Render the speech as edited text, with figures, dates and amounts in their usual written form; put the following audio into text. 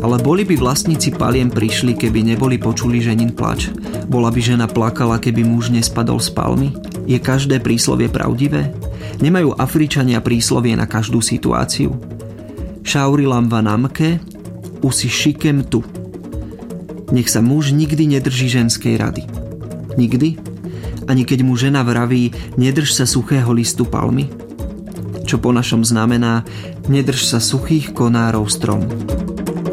Ale boli by vlastníci paliem prišli, keby neboli počuli ženin plač? Bola by žena plakala, keby muž nespadol z palmy? Je každé príslovie pravdivé? Nemajú Afričania príslovie na každú situáciu? Šaurilam vanamke, usi šikem tu. Nech sa muž nikdy nedrží ženskej rady. Nikdy? Ani keď mu žena vraví, nedrž sa suchého listu palmy? Čo po našom znamená, nedrž sa suchých konárov stromu.